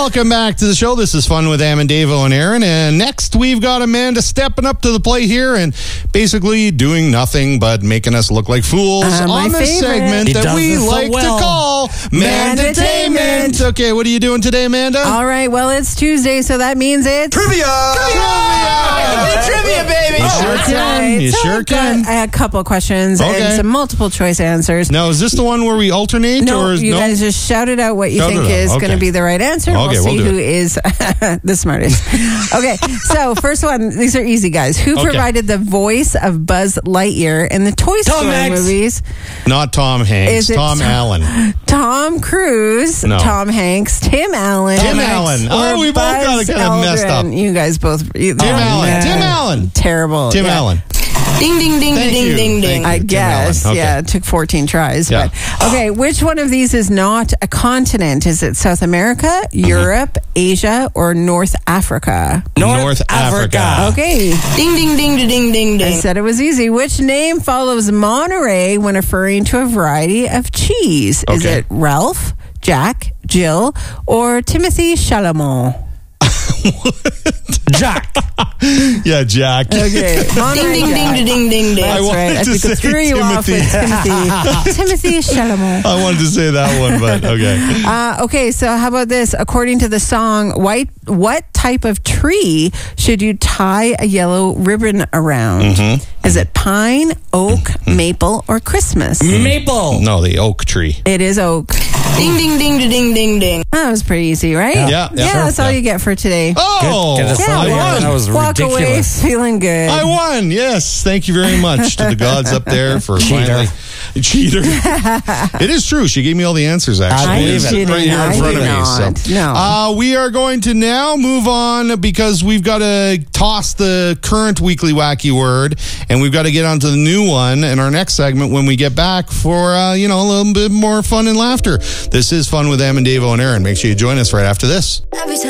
Welcome back to the show. This is Fun with Davo and Aaron. And next, we've got Amanda stepping up to the plate here and basically doing nothing but making us look like fools on this segment that we like to call Mandatainment. Okay, what are you doing today, Amanda? All right, well, it's Tuesday, so that means it's... Trivia, baby! You sure can. A couple of questions and some multiple choice answers. Now, is this the one where we alternate? No, you guys just shouted out what you think is going to be the right answer. Okay, we'll see who is the smartest. Okay, so first one, these are easy, guys. Who provided the voice of Buzz Lightyear in the Toy Story movies? Not Tom Hanks. Is it Tom Allen. Tom Cruise, No. Tom Hanks, Tim Allen. Tim Allen. Oh, we both got it kind of messed up. You guys both. Tim Allen. Tim Allen. Terrible. Tim Allen. Ding, ding, ding, ding, ding, ding. I guess. Okay. Yeah, it took 14 tries. Yeah. But okay, which one of these is not a continent? Is it South America, Europe, Asia, or North Africa? North Africa. Okay. Ding, ding, ding, ding, ding, I ding. said it was easy. Which name follows Monterey when referring to a variety of cheese? Is Okay. it Ralph, Jack, Jill, or Timothy Chalamet? Jack. Yeah, Jack. Okay. Monterey Ding, ding, Jack. ding, ding, ding, ding. That's right. I to think I say threw you off with Timothy Chalamet. I wanted to say that one, but okay. Okay, so how about this? According to the song, what type of tree should you tie a yellow ribbon around? Is it pine, oak, maple, or Christmas? Maple. No, the oak tree. It is oak. Ding, ding, ding, ding, ding, ding. That was pretty easy, right? Yeah, sure. That's all you get for today. Oh, Get us out of here. That was Walk away ridiculous. feeling good. I won. Yes. Thank you very much to the gods up there for finally. Cheater. It is true. She gave me all the answers, actually. I believe it. Right here in front of me. So. No. We are going to now move on because we've got to toss the current weekly wacky word and we've got to get onto the new one in our next segment when we get back for, a little bit more fun and laughter. This is Fun with Davo and Aaron. Make sure you join us right after this. Every time